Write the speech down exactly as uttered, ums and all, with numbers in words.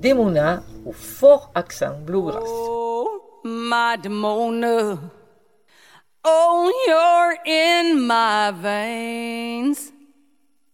Demona au fort accent bluegrass. Oh, my Demona, oh, you're in my veins.